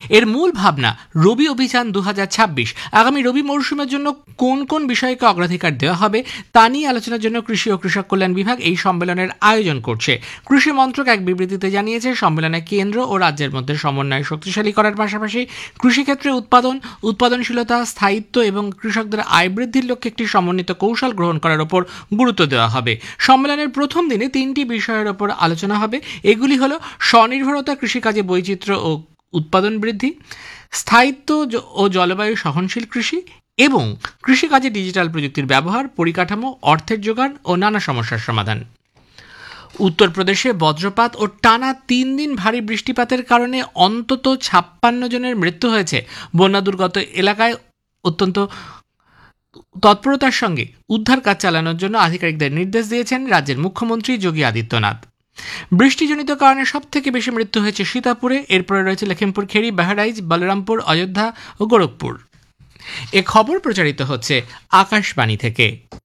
এর মূল ভাবনা রবি অভিযান 2026। আগামী রবি মৌসুমের জন্য কোন কোন বিষয়কে অগ্রাধিকার দেওয়া হবে তা নিয়ে আলোচনার জন্য কৃষি ও কৃষক কল্যাণ বিভাগ এই সম্মেলনের আয়োজন করছে। কৃষি মন্ত্রক এক বিবৃতিতে জানিয়েছে, সম্মেলনে কেন্দ্র ও রাজ্যের মধ্যে সমন্বয় শক্তিশালী করার পাশাপাশি কৃষিক্ষেত্রে উৎপাদনশীলতা, স্থায়িত্ব এবং কৃষকদের আয় বৃদ্ধির লক্ষ্যে একটি সমন্বিত কৌশল গ্রহণ করার উপর গুরুত্ব দেওয়া হবে। সম্মেলনের প্রথম দিনে 3টি বিষয়ের উপর আলোচনা হবে। এগুলি হল স্বনির্ভরতা, কৃষিকাজে বৈচিত্র্য ও উৎপাদন বৃদ্ধি, স্থায়িত্ব ও জলবায়ু সহনশীল কৃষি এবং কৃষিকাজে ডিজিটাল প্রযুক্তির ব্যবহার, পরিকাঠামো, অর্থের যোগান ও নানা সমস্যার সমাধান। উত্তরপ্রদেশে বজ্রপাত ও টানা 3 দিন ভারী বৃষ্টিপাতের কারণে অন্তত 56 জনের মৃত্যু হয়েছে। বন্যা দুর্গত এলাকায় অত্যন্ত তৎপরতার সঙ্গে উদ্ধার কাজ চালানোর জন্য আধিকারিকদের নির্দেশ দিয়েছেন রাজ্যের মুখ্যমন্ত্রী যোগী আদিত্যনাথ। বৃষ্টিজনিত কারণে সবথেকে বেশি মৃত্যু হয়েছে সীতাপুরে, এরপরে রয়েছে লখিমপুর খেরি, বাহরাইচ, বলরামপুর, অযোধ্যা ও গোরখপুর। এ খবর প্রচারিত হচ্ছে আকাশবাণী থেকে।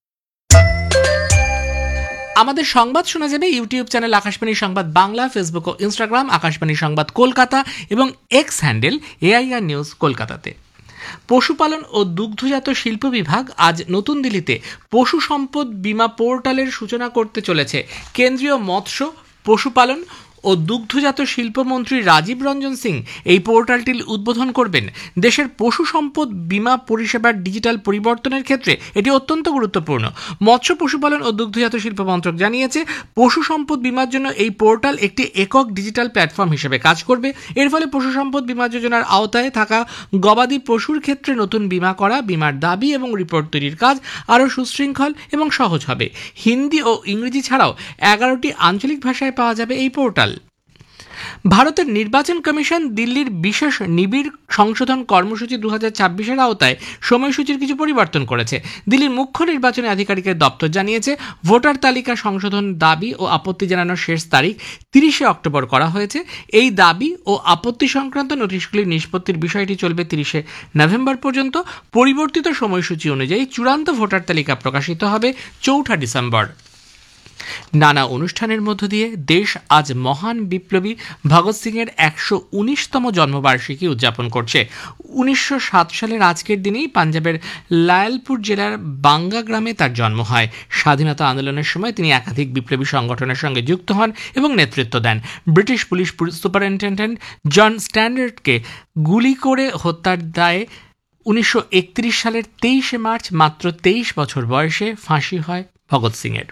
আমাদের সংবাদ শোনা যাবে ইউটিউব চ্যানেল আকাশবাণী সংবাদ বাংলা, ফেসবুক ও ইনস্টাগ্রাম আকাশবাণী সংবাদ কলকাতা এবং এক্স হ্যান্ডেল AIR নিউজ কলকাতাতে। পশুপালন ও দুগ্ধজাত শিল্প বিভাগ আজ নতুন দিল্লিতে পশু সম্পদ বীমা পোর্টালের সূচনা করতে চলেছে। কেন্দ্রীয় মৎস্য, পশুপালন ও দুগ্ধজাত শিল্পমন্ত্রী রাজীব রঞ্জন সিং এই পোর্টালটির উদ্বোধন করবেন। দেশের পশু সম্পদ বীমা পরিষেবার ডিজিটাল পরিবর্তনের ক্ষেত্রে এটি অত্যন্ত গুরুত্বপূর্ণ। মৎস্য, পশুপালন ও দুগ্ধজাত শিল্প মন্ত্রক জানিয়েছে, পশু সম্পদ বীমার জন্য এই পোর্টাল একটি একক ডিজিটাল প্ল্যাটফর্ম হিসেবে কাজ করবে। এর ফলে পশু সম্পদ বীমা যোজনার আওতায় থাকা গবাদি পশুর ক্ষেত্রে নতুন বীমা করা, বীমার দাবি এবং রিপোর্ট তৈরির কাজ আরও সুশৃঙ্খল এবং সহজ হবে। হিন্দি ও ইংরেজি ছাড়াও 11টি আঞ্চলিক ভাষায় পাওয়া যাবে এই পোর্টাল। ভারতের নির্বাচন কমিশন দিল্লির বিশেষ নিবিড় সংশোধন কর্মসূচি 2026-এর আওতায় সময়সূচির কিছু পরিবর্তন করেছে। দিল্লির মুখ্য নির্বাচনী আধিকারিকের দপ্তর জানিয়েছে, ভোটার তালিকা সংশোধন দাবি ও আপত্তি জানানোর শেষ তারিখ 30 অক্টোবর করা হয়েছে। এই দাবি ও আপত্তি সংক্রান্ত নোটিশগুলির নিষ্পত্তির বিষয়টি চলবে 30 নভেম্বর পর্যন্ত। পরিবর্তিত সময়সূচি অনুযায়ী চূড়ান্ত ভোটার তালিকা প্রকাশিত হবে 4 ডিসেম্বর। নানা অনুষ্ঠানের মধ্য দিয়ে দেশ আজ মহান বিপ্লবী ভগৎ সিংয়ের 119তম জন্মবার্ষিকী উদযাপন করছে। 1907 সালের আজকের দিনেই পাঞ্জাবের লায়লপুর জেলার বাঙ্গা গ্রামে তার জন্ম হয়। স্বাধীনতা আন্দোলনের সময় তিনি একাধিক বিপ্লবী সংগঠনের সঙ্গে যুক্ত হন এবং নেতৃত্ব দেন। ব্রিটিশ পুলিশ সুপারিনটেন্ডেন্ট জন স্ট্যান্ডার্ডকে গুলি করে হত্যার দায়ে 1931 সালের 23 মার্চ মাত্র 23 বছর বয়সে ফাঁসি হয় ভগৎ সিংয়ের।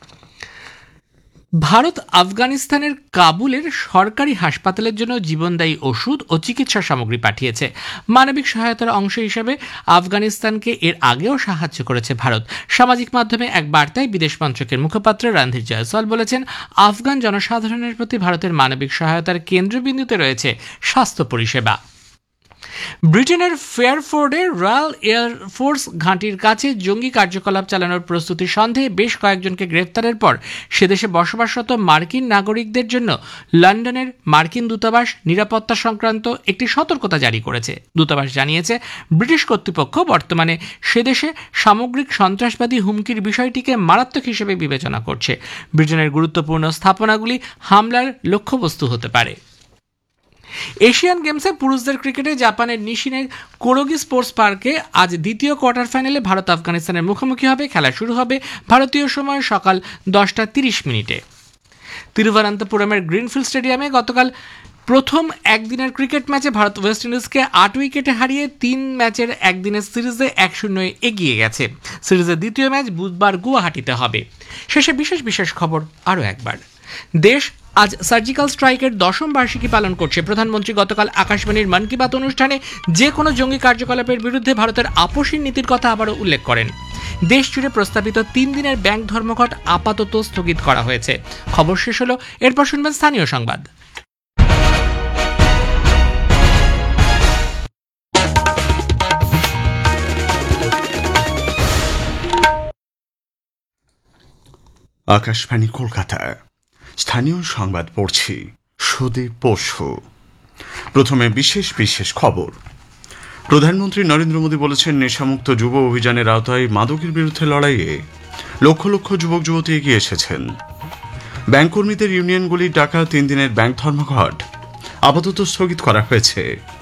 ভারত আফগানিস্তানের কাবুলের সরকারি হাসপাতালের জন্য জীবনদায়ী ওষুধ ও চিকিৎসা সামগ্রী পাঠিয়েছে। মানবিক সহায়তার অংশ হিসেবে আফগানিস্তানকে এর আগেও সাহায্য করেছে ভারত। সামাজিক মাধ্যমে এক বার্তায় বিদেশ মন্ত্রকের মুখপাত্র রণধীর জয়সওয়াল বলেছেন, আফগান জনসাধারণের প্রতি ভারতের মানবিক সহায়তার কেন্দ্রবিন্দুতে রয়েছে স্বাস্থ্য পরিষেবা। ব্রিটেনের ফেয়ারফোর্ডে রয়্যাল এয়ারফোর্স ঘাঁটির কাছে জঙ্গি কার্যকলাপ চালানোর প্রস্তুতির সন্দেহে বেশ কয়েকজনকে গ্রেফতারের পর সেদেশে বসবাসরত মার্কিন নাগরিকদের জন্য লন্ডনের মার্কিন দূতাবাস নিরাপত্তা সংক্রান্ত একটি সতর্কতা জারি করেছে। দূতাবাস জানিয়েছে, ব্রিটিশ কর্তৃপক্ষ বর্তমানে সেদেশে সামগ্রিক সন্ত্রাসবাদী হুমকির বিষয়টিকে মারাত্মক হিসেবে বিবেচনা করছে। ব্রিটেনের গুরুত্বপূর্ণ স্থাপনাগুলি হামলার লক্ষ্যবস্তু হতে পারে। এশিয়ান গেমসে পুরুষদের ক্রিকেটে জাপানের নিশিনের কোরোগি স্পোর্টস পার্কে আজ দ্বিতীয় কোয়ার্টার ফাইনালে ভারত আফগানিস্তানের মুখোমুখি হবে। খেলা শুরু হবে ভারতীয় সময় সকাল 10:30। তিরুবনন্তপুরমের গ্রিনফিল্ড স্টেডিয়ামে গতকাল প্রথম একদিনের ক্রিকেট ম্যাচে ভারত ওয়েস্ট ইন্ডিজকে 8 উইকেটে হারিয়ে 3 ম্যাচের একদিনের সিরিজে 1-0 এগিয়ে গেছে। সিরিজের দ্বিতীয় ম্যাচ বুধবার গুয়াহাটিতে হবে। শেষে বিশেষ খবর আরও একবার। দেশ আজ সার্জিক্যাল স্ট্রাইকের 10ম বার্ষিকী পালন করছে। প্রধানমন্ত্রী গতকাল আকাশবাণীর মন কি বাত অনুষ্ঠানে যে কোনো জঙ্গি কার্যকলাপের বিরুদ্ধে ভারতের আপোষহীন নীতির কথা আবারও উল্লেখ করেন। দেশ জুড়ে প্রস্তাবিত 3 দিনের ব্যাংক ধর্মঘট আপাতত স্থগিত করা হয়েছে। খবর শেষ হলো, এরপর শুনবেন স্থানীয় সংবাদ। আকাশবাণী কলকাতা, স্থানীয় সংবাদ পড়ছি সুদীপ বসু। প্রথমে বিশেষ খবর। প্রধানমন্ত্রী নরেন্দ্র মোদী বলেছেন, নেশামুক্ত যুব অভিযানের আওতায় মাদকের বিরুদ্ধে লড়াইয়ে লক্ষ লক্ষ যুবক যুবতী এগিয়ে এসেছেন। ব্যাংক কর্মীদের ইউনিয়নগুলির ডাকা 3 দিনের ব্যাংক ধর্মঘট আপাতত স্থগিত করা হয়েছে।